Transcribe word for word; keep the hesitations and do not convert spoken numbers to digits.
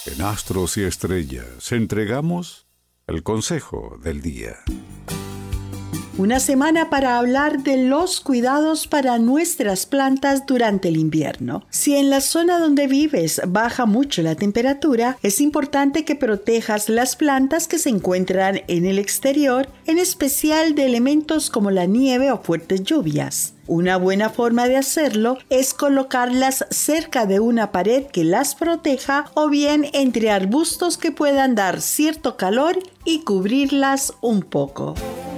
En Astros y Estrellas entregamos el consejo del día. Una semana para hablar de los cuidados para nuestras plantas durante el invierno. Si en la zona donde vives baja mucho la temperatura, es importante que protejas las plantas que se encuentran en el exterior, en especial de elementos como la nieve o fuertes lluvias. Una buena forma de hacerlo es colocarlas cerca de una pared que las proteja o bien entre arbustos que puedan dar cierto calor y cubrirlas un poco.